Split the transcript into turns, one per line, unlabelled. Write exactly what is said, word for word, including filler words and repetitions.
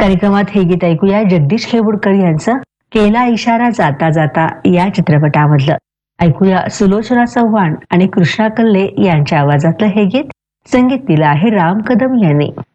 कार्यक्रमात हे गीत ऐकूया जगदीश खेवुडकर यांचं केला इशारा जाता जाता या चित्रपटामधलं. ऐकूया सुलोचना चव्हाण आणि कृष्णा कल्ले यांच्या आवाजातलं हे गीत. संगीत दिलं आहे राम कदम यांनी.